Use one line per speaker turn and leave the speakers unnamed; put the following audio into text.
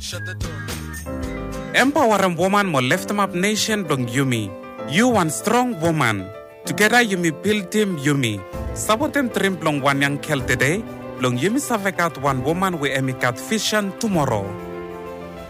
Shut the door.
Empower a woman mo lift them up nation blong Yumi. You one strong woman. Together Yumi build team Yumi. Sabotem trim blong one young kel today. Blong Yumi savekat one woman we emikat vision tomorrow.